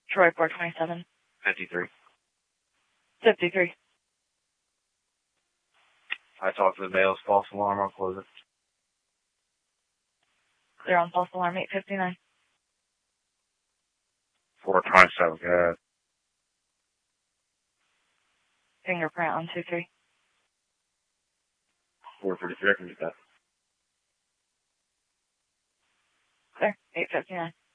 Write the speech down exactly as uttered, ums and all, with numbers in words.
Troy four twenty-seven. fifty-three. fifty-three. I talked to the bailiff's false alarm. I'll close it. They're on false alarm eight fifty-nine. four twenty-seven, good. Fingerprint on two three. four thirty-three, I can get that. There, eight fifty-nine.